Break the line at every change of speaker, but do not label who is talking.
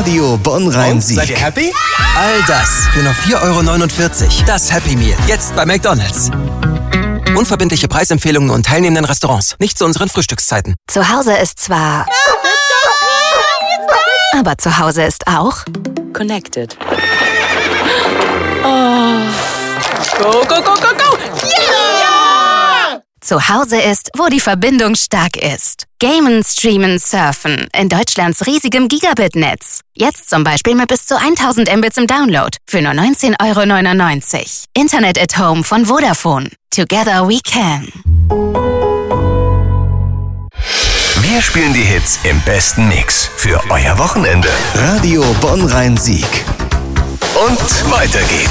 Radio Bonn-Rhein-Sieg.
Seid ihr happy?
All das für nur 4,49 €. Das Happy Meal. Jetzt bei McDonald's. Unverbindliche Preisempfehlungen und teilnehmenden Restaurants. Nicht zu unseren Frühstückszeiten.
Zu Hause ist zwar... aber zu Hause ist auch...
Connected. Oh. Go, go, go, go, go!
Yeah! Zu Hause ist, wo die Verbindung stark ist. Gamen, streamen, surfen. In Deutschlands riesigem Gigabit-Netz. Jetzt zum Beispiel mit bis zu 1000 Mbits im Download. Für nur 19,99 €. Internet at Home von Vodafone. Together we can.
Wir spielen die Hits im besten Mix für euer Wochenende. Radio Bonn-Rhein-Sieg. Und weiter geht's.